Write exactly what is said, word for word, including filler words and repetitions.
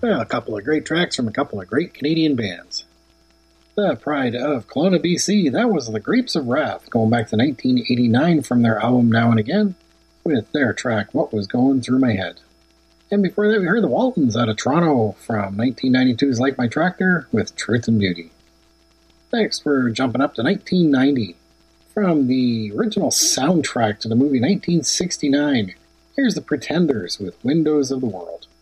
Well, a couple of great tracks from a couple of great Canadian bands. The Pride of Kelowna, B C, that was the Grapes of Wrath, going back to nineteen eighty-nine from their album Now and Again, with their track What Was Going Through My Head. And before that, we heard the Waltons out of Toronto from nineteen ninety-two's Like My Tractor with Truth and Beauty. Next, we're jumping up to nineteen ninety. From the original soundtrack to the movie nineteen sixty-nine, here's the Pretenders with Windows of the World.